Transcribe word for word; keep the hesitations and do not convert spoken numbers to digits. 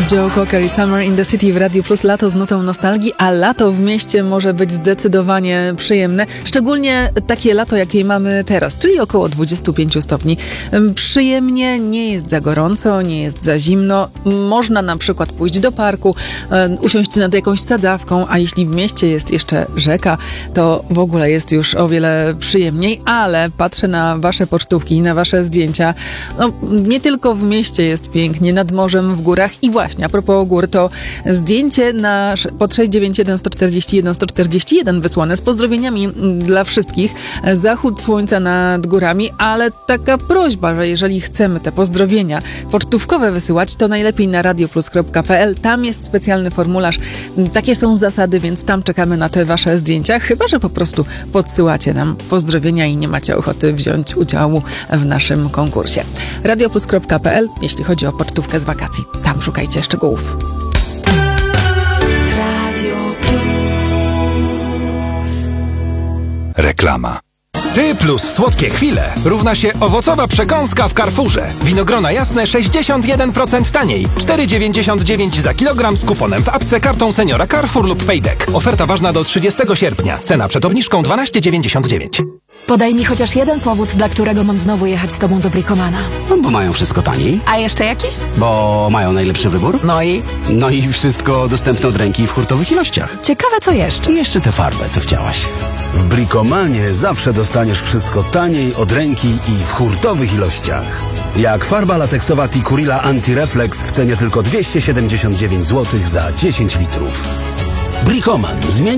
Joe Cocker i Summer in the City w Radiu Plus. Lato z nutą nostalgii, a lato w mieście może być zdecydowanie przyjemne. Szczególnie takie lato, jakie mamy teraz, czyli około dwadzieścia pięć stopni. Przyjemnie, nie jest za gorąco, nie jest za zimno. Można na przykład pójść do parku, usiąść nad jakąś sadzawką, a jeśli w mieście jest jeszcze rzeka, to w ogóle jest już o wiele przyjemniej, ale patrzę na wasze pocztówki, na wasze zdjęcia. No, nie tylko w mieście jest pięknie, nad morzem, w górach. I właśnie, a propos gór, to zdjęcie na pod sześć dziewięć jeden sto czterdzieści jeden sto czterdzieści jeden wysłane z pozdrowieniami dla wszystkich. Zachód słońca nad górami, ale taka prośba, że jeżeli chcemy te pozdrowienia pocztówkowe wysyłać, to najlepiej na radioplus kropka pe el. Tam jest specjalny formularz. Takie są zasady, więc tam czekamy na te wasze zdjęcia, chyba że po prostu podsyłacie nam pozdrowienia i nie macie ochoty wziąć udziału w naszym konkursie. radioplus kropka pe el, jeśli chodzi o pocztówkę z wakacji. Tam szukajcie szczegółów. Radio Plus. Reklama. Ty plus słodkie chwile równa się owocowa przekąska w Carrefourze. Winogrona jasne sześćdziesiąt jeden procent taniej. cztery dziewięćdziesiąt dziewięć za kilogram z kuponem w apce kartą seniora Carrefour lub Payback. Oferta ważna do trzydziestego sierpnia. Cena przed obniżką dwanaście dziewięćdziesiąt dziewięć. Podaj mi chociaż jeden powód, dla którego mam znowu jechać z tobą do Bricomana. No, bo mają wszystko taniej. A jeszcze jakiś? Bo mają najlepszy wybór. No i? No i wszystko dostępne od ręki w hurtowych ilościach. Ciekawe co jeszcze. I jeszcze tę farbę, co chciałaś. W Bricomanie zawsze dostaniesz wszystko taniej, od ręki i w hurtowych ilościach. Jak farba lateksowa Tikurila Anti-Reflex w cenie tylko dwieście siedemdziesiąt dziewięć złotych za dziesięć litrów. Bricoman. Zmień